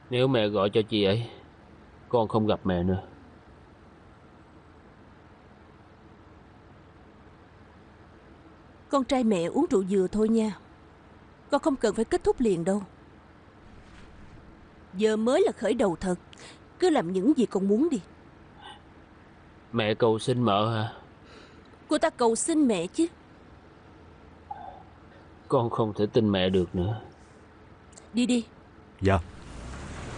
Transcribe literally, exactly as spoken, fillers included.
Nếu mẹ gọi cho chị ấy, con không gặp mẹ nữa. Con trai mẹ uống rượu dừa thôi nha. Con không cần phải kết thúc liền đâu. Giờ mới là khởi đầu thật. Cứ làm những gì con muốn đi. Mẹ cầu xin mợ hả? Cô ta cầu xin mẹ chứ. Con không thể tin mẹ được nữa. Đi đi. Dạ.